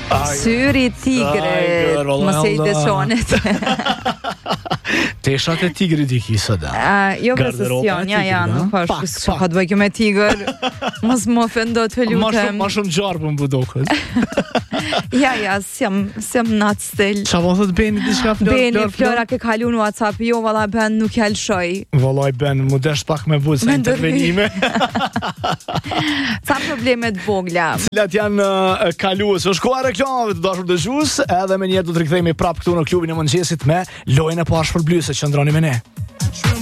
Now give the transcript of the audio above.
Syri i tigrit, mos e i dëshonit. Teshat e tigrit i kisë da. Jo besësion, janë, ka të bëjë me tigër, mos më ofendo të lutem. Ma shumë gjarë për më budokët. Ja, s'jam natë stil. Qa po thot Beni diçka Flora? Beni, Flora ke kalu në WhatsApp, jo, valla Ben nuk jelshoj. Vallaj Ben, mu desh pak me buzë sa intervenime. Ca problemet vogla. Cilat janë kaluës. Është koha reklamave të dashur dëgjues, edhe me njerë do të rikthehemi prap këtu në klubin e mëngjesit me lojën e pashpërblyese. Qëndroni me ne.